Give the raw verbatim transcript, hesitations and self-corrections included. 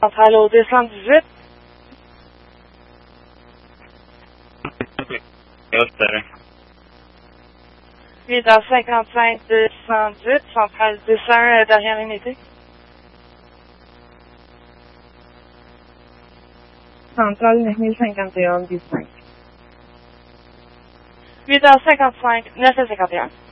Centrale au deux cent dix-huit. huit heures cinquante-cinq, deux cent dix-huit, centrale deux cent un, derrière l'unité. Centrale neuf mille cinquante et un, dix-cinq. huit heures cinquante-cinq, neuf cent cinquante et un.